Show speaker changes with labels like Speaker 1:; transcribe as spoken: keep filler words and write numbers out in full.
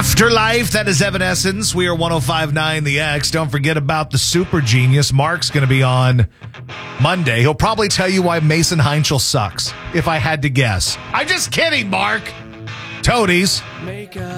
Speaker 1: Afterlife, that is Evanescence. We are one oh five point nine The X. Don't forget about the super genius. Mark's going to be on Monday. He'll probably tell you why Mason Heinchel sucks, if I had to guess. I'm just kidding, Mark. Toadies.